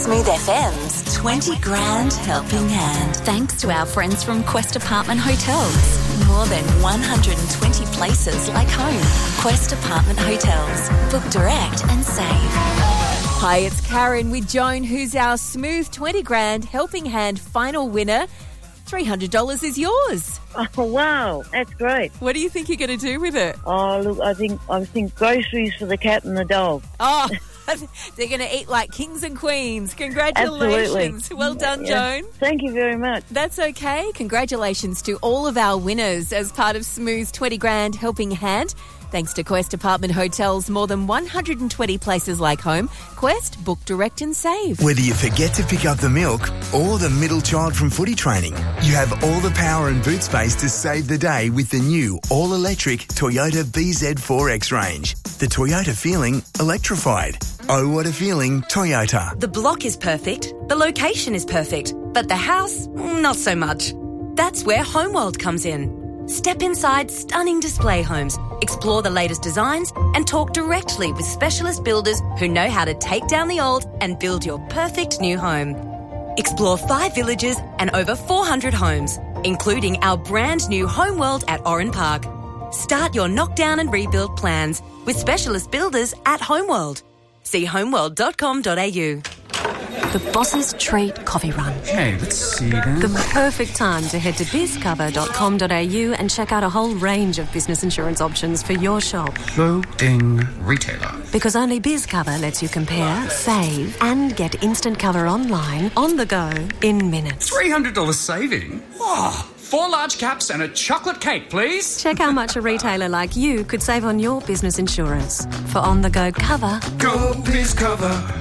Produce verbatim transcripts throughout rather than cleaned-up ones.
Smooth F M's twenty grand helping hand. Thanks to our friends from Quest Apartment Hotels. More than one hundred twenty places like home. Quest Apartment Hotels. Book direct and save. Hi, it's Karen with Joan, who's our Smooth twenty grand helping hand final winner. three hundred dollars is yours. Oh, wow. That's great. What do you think you're going to do with it? Oh, look, I think I think groceries for the cat and the dog. Oh, they're going to eat like kings and queens. Congratulations. Absolutely. Well done, Yeah. Joan. Thank you very much. That's okay. Congratulations to all of our winners as part of Smooth's twenty grand helping hand. Thanks to Quest Apartment Hotels, more than one hundred twenty places like home. Quest, book direct and save. Whether you forget to pick up the milk or the middle child from footy training, you have all the power and boot space to save the day with the new all-electric Toyota B Z four X range. The Toyota feeling electrified. Oh, what a feeling, Toyota. The block is perfect, the location is perfect, but the house, not so much. That's where Homeworld comes in. Step inside stunning display homes, explore the latest designs, and talk directly with specialist builders who know how to take down the old and build your perfect new home. Explore five villages and over four hundred homes, including our brand new Homeworld at Oran Park. Start your knockdown and rebuild plans with specialist builders at Homeworld. See homeworld dot com dot a u. The Boss's Treat Coffee Run. Okay, let's see then. The perfect time to head to biz cover dot com dot a u and check out a whole range of business insurance options for your shop. Loading retailer. Because only BizCover lets you compare, save, and get instant cover online, on the go, in minutes. three hundred dollars saving? Oh, four large caps and a chocolate cake, please. Check how much a retailer like you could save on your business insurance. For on-the-go cover. Go BizCover.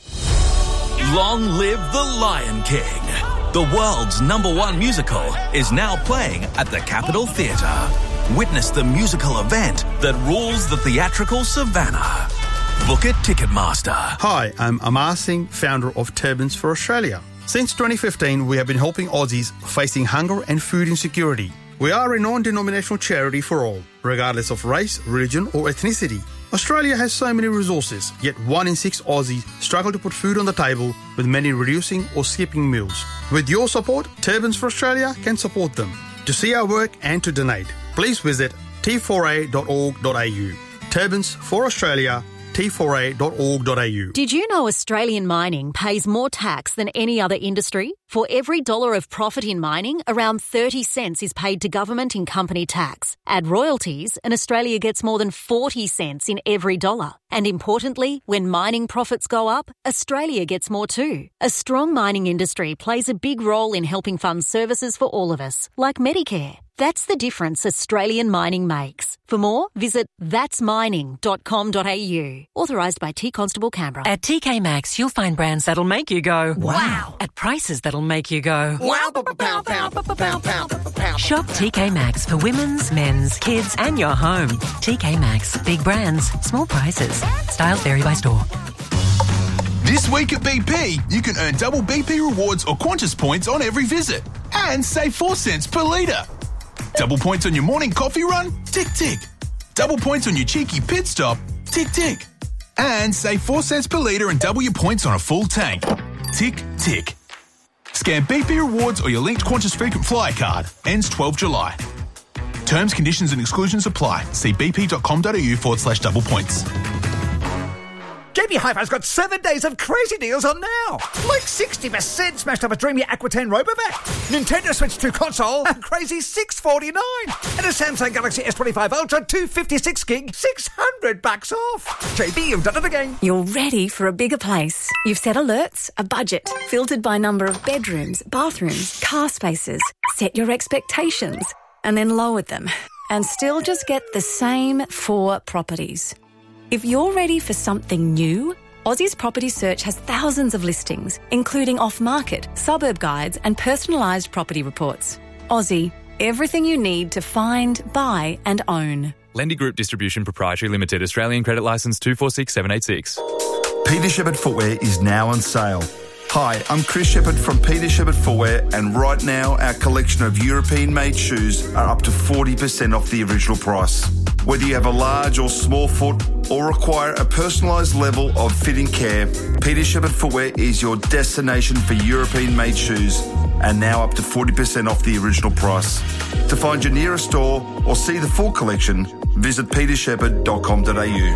Long live the Lion King. The world's number one musical is now playing at the Capitol Theatre. Witness the musical event that rules the theatrical savannah. Book at Ticketmaster. Hi, I'm Amar Singh, founder of Turbans for Australia. Since twenty fifteen, we have been helping Aussies facing hunger and food insecurity. We are a non-denominational charity for all, regardless of race, religion or ethnicity. Australia has so many resources, yet one in six Aussies struggle to put food on the table, with many reducing or skipping meals. With your support, Turbans for Australia can support them. To see our work and to donate, please visit t four a dot org dot a u. Turbans for Australia, t four a dot org dot a u. Did you know Australian mining pays more tax than any other industry? For every dollar of profit in mining, around thirty cents is paid to government in company tax. Add royalties, and Australia gets more than forty cents in every dollar. And importantly, when mining profits go up, Australia gets more too. A strong mining industry plays a big role in helping fund services for all of us, like Medicare. That's the difference Australian mining makes. For more, visit thats mining dot com dot a u. Authorised by T Constable Canberra. At T K Maxx, you'll find brands that'll make you go, wow, at prices that'll make you go, wow, pow, pow, pow, pow, pow. Shop T K Maxx for women's, men's, kids, and your home. T K Maxx, big brands, small prices. Styles vary by store. This week at B P, you can earn double B P rewards or Qantas points on every visit and save four cents per litre. Double points on your morning coffee run? Tick, tick. Double points on your cheeky pit stop? Tick, tick. And save four cents per litre and double your points on a full tank. Tick, tick. Scan B P Rewards or your linked Qantas frequent flyer card. Ends twelfth of July. Terms, conditions and exclusions apply. See bp.com.au forward slash double points. J B Hi-Fi's got seven days of crazy deals on now. Like sixty percent smashed up a dreamy Aqua ten Robovac. Nintendo Switch two console, a crazy six forty-nine. And a Samsung Galaxy S twenty-five Ultra two fifty-six gig, six hundred bucks off. J B, you've done it again. You're ready for a bigger place. You've set alerts, a budget, filtered by number of bedrooms, bathrooms, car spaces. Set your expectations and then lowered them. And still just get the same four properties. If you're ready for something new, Aussie's Property Search has thousands of listings, including off-market, suburb guides and personalised property reports. Aussie, everything you need to find, buy and own. Lendy Group Distribution Proprietary Limited, Australian Credit Licence two four six seven eight six. Peter Shepherd Footwear is now on sale. Hi, I'm Chris Shepherd from Peter Shepherd Footwear, and right now our collection of European-made shoes are up to forty percent off the original price. Whether you have a large or small foot, or require a personalised level of fitting care, Peter Shepherd Footwear is your destination for European-made shoes, and now up to forty percent off the original price. To find your nearest store or see the full collection, visit peter shepherd dot com dot a u.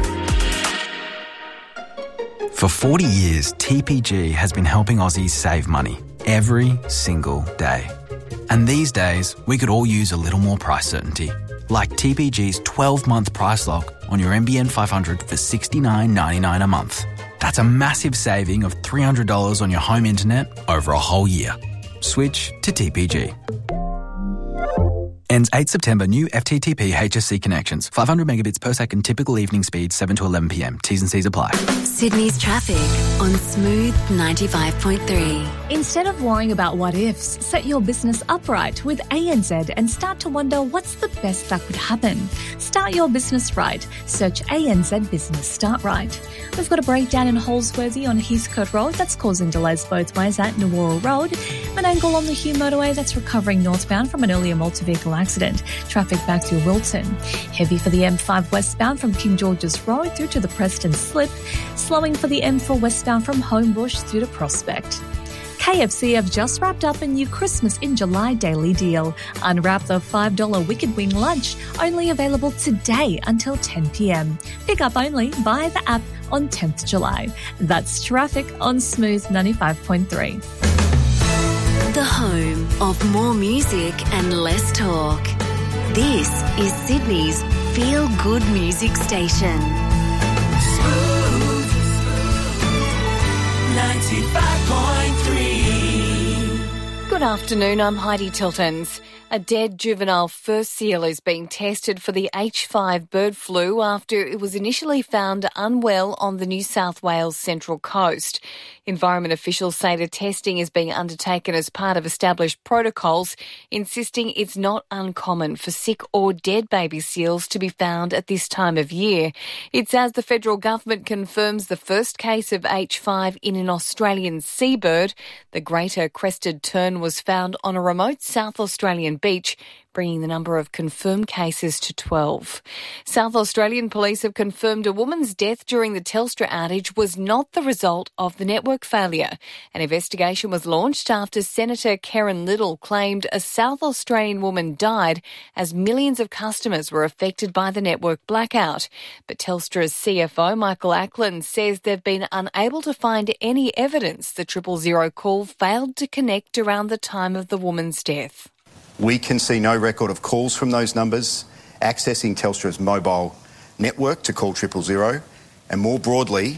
For forty years, T P G has been helping Aussies save money every single day. And these days, we could all use a little more price certainty, like T P G's twelve-month price lock on your N B N five hundred for sixty-nine ninety-nine a month. That's a massive saving of three hundred dollars on your home internet over a whole year. Switch to T P G. Ends eighth September. New F T T P H S C connections. five hundred megabits per second. Typical evening speed seven to eleven p m. T's and C's apply. Sydney's traffic on Smooth ninety-five point three. Instead of worrying about what ifs, set your business upright with A N Z and start to wonder what's the best that could happen. Start your business right. Search A N Z Business Start Right. We've got a breakdown in Holsworthy on Heathcote Road that's causing delays both ways at Nawara Road. An angle on the Hume motorway that's recovering northbound from an earlier multi-vehicle accident. Traffic back to Wilton. Heavy for the M five westbound from King George's Road through to the Preston Slip. Slowing for the M four westbound from Homebush through to Prospect. K F C have just wrapped up a new Christmas in July daily deal. Unwrap the five dollars Wicked Wing lunch, only available today until ten p m. Pick up only via the app on tenth of July. That's traffic on Smooth ninety-five point three. The home of more music and less talk. This is Sydney's feel-good music station. Smooth ninety-five point three. Good afternoon, I'm Heidi Tiltons. A dead juvenile fur seal is being tested for the H five bird flu after it was initially found unwell on the New South Wales Central Coast. Environment officials say the testing is being undertaken as part of established protocols, insisting it's not uncommon for sick or dead baby seals to be found at this time of year. It's as the federal government confirms the first case of H five in an Australian seabird. The greater crested tern was found on a remote South Australian beach, bringing the number of confirmed cases to twelve. South Australian police have confirmed a woman's death during the Telstra outage was not the result of the network failure. An investigation was launched after Senator Karen Little claimed a South Australian woman died as millions of customers were affected by the network blackout. But Telstra's C F O, Michael Ackland, says they've been unable to find any evidence the triple zero call failed to connect around the time of the woman's death. We can see no record of calls from those numbers accessing Telstra's mobile network to call triple zero, and more broadly,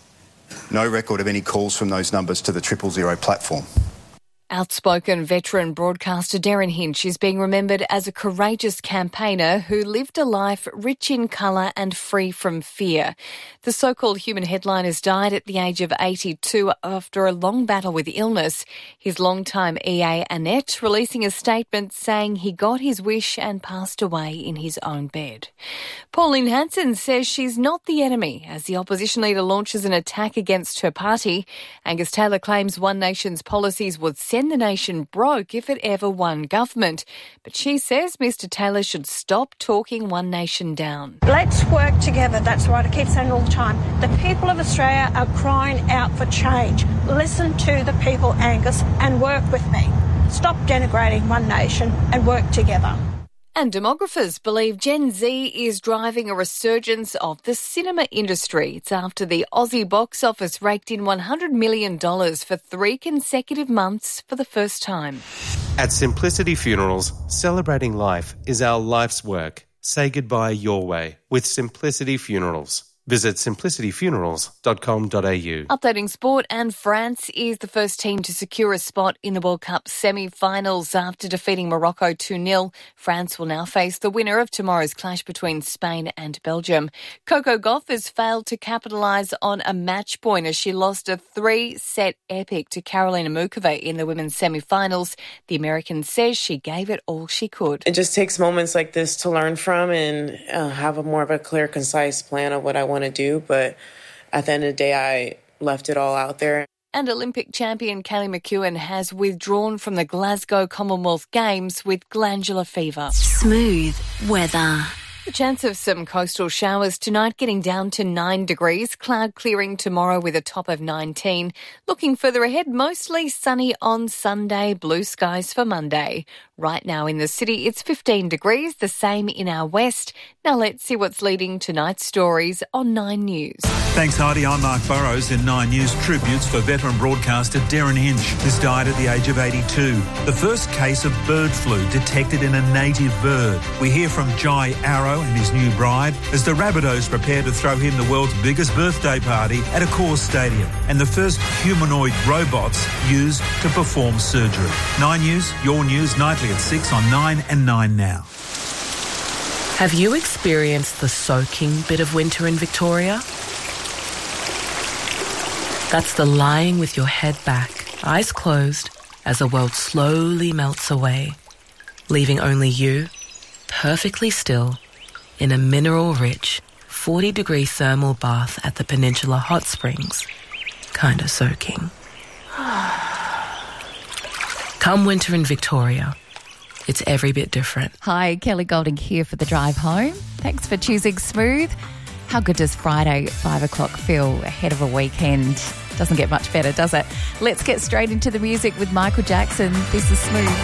no record of any calls from those numbers to the triple zero platform. Outspoken veteran broadcaster Darren Hinch is being remembered as a courageous campaigner who lived a life rich in colour and free from fear. The so-called human headliners died at the age of eighty-two after a long battle with illness. His longtime E A, Annette, releasing a statement saying he got his wish and passed away in his own bed. Pauline Hanson says she's not the enemy as the opposition leader launches an attack against her party. Angus Taylor claims One Nation's policies would send the nation broke if it ever won government. But she says Mr Taylor should stop talking One Nation down. Let's work together. That's what I keep saying all the time. The people of Australia are crying out for change. Listen to the people, Angus, and work with me. Stop denigrating One Nation and work together. And demographers believe Gen Z is driving a resurgence of the cinema industry. It's after the Aussie box office raked in one hundred million dollars for three consecutive months for the first time. At Simplicity Funerals, celebrating life is our life's work. Say goodbye your way with Simplicity Funerals. Visit simplicity funerals dot com dot a u. Updating sport, and France is the first team to secure a spot in the World Cup semi-finals after defeating Morocco two nil. France will now face the winner of tomorrow's clash between Spain and Belgium. Coco Gauff has failed to capitalise on a match point as she lost a three-set epic to Karolina Muchova in the women's semi-finals. The American says she gave it all she could. It just takes moments like this to learn from and uh, have a more of a clear, concise plan of what I want to do, but at the end of the day, I left it all out there. And Olympic champion Kelly McEwen has withdrawn from the Glasgow Commonwealth Games with glandular fever. Smooth weather. The chance of some coastal showers tonight, getting down to nine degrees. Cloud clearing tomorrow with a top of nineteen. Looking further ahead, mostly sunny on Sunday, blue skies for Monday. Right now in the city, it's fifteen degrees, the same in our west. Now let's see what's leading tonight's stories on Nine News. Thanks, Heidi. I'm Mark Burrows in Nine News. Tributes for veteran broadcaster Darren Hinch, who's died at the age of eighty-two. The first case of bird flu detected in a native bird. We hear from Jai Arrow and his new bride as the Rabbitohs prepare to throw him the world's biggest birthday party at a Coors Stadium, and the first humanoid robots used to perform surgery. Nine News, your news, nightly at six on Nine and Nine Now. Have you experienced the soaking bit of winter in Victoria? That's the lying with your head back, eyes closed, as the world slowly melts away, leaving only you, perfectly still, in a mineral-rich forty-degree thermal bath at the Peninsula Hot Springs, kinda soaking. Come winter in Victoria, it's every bit different. Hi, Kelly Golding here for The Drive Home. Thanks for choosing Smooth. How good does Friday at five o'clock feel ahead of a weekend? Doesn't get much better, does it? Let's get straight into the music with Michael Jackson. This is Smooth.